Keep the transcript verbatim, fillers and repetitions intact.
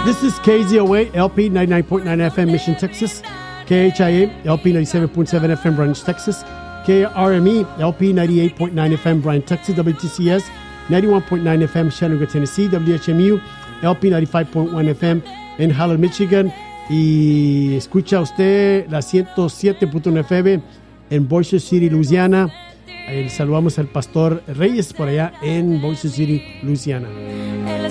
This is K Z O A L P ninety-nine point nine F M Mission, Texas. K H I A L P ninety-seven point seven F M Branch, Texas. K R M E L P ninety-eight point nine F M Bryan, Texas. W T C S ninety-one point nine F M Chattanooga, Tennessee. W H M U L P ninety-five point one F M en Holland, Michigan. Y escucha usted la ciento siete punto uno F M en Boise City, Louisiana. Eh, saludamos al pastor Reyes por allá en Boise City, Louisiana.